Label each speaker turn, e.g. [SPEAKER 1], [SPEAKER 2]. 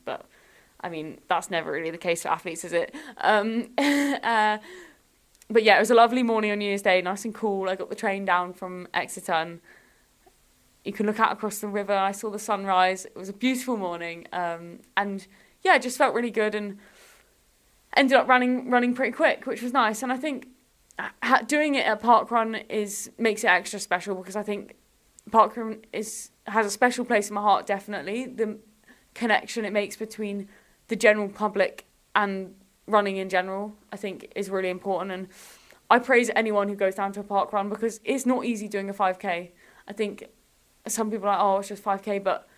[SPEAKER 1] but I mean, that's never really the case for athletes, is it? But yeah, it was a lovely morning on New Year's Day, nice and cool. I got the train down from Exeter, and you can look out across the river. I saw the sunrise. It was a beautiful morning, and yeah, it just felt really good, and ended up running pretty quick, which was nice. And I think doing it at parkrun makes it extra special, because I think parkrun has a special place in my heart. Definitely, the connection it makes between the general public and running in general, I think, is really important. And I praise anyone who goes down to a parkrun, because it's not easy doing a 5K. I think some people are like, oh, it's just 5K, but